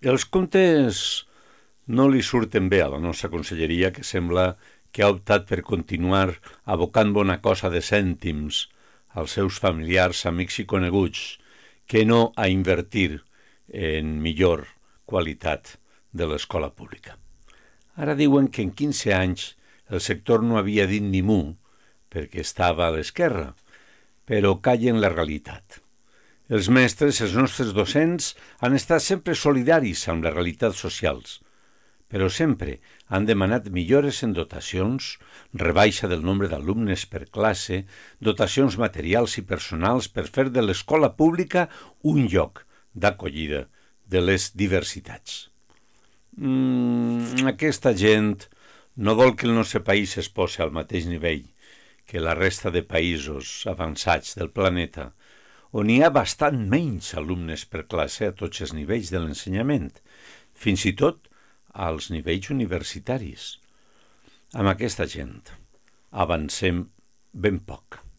Els comptes no li surten bé a la nostra conselleria, que sembla que ha optat per continuar abocant bona cosa de cèntims als seus familiars, amics i coneguts, que no a invertir en millor qualitat de l'escola pública. Ara diuen que en 15 anys el sector no havia dit ni mu perquè estava a l'esquerra, però callen la realitat. Els mestres, els nostres docents, han estat sempre solidaris amb les realitats socials, però sempre han demanat millores en dotacions, rebaixa del nombre d'alumnes per classe, dotacions materials i personals per fer de l'escola pública un lloc d'acollida de les diversitats. Aquesta gent no vol que el nostre país es posi al mateix nivell que la resta de països avançats del planeta, on hi ha bastant menys alumnes per classe a tots els nivells de l'ensenyament, fins i tot als nivells universitaris. Amb aquesta gent avancem ben poc.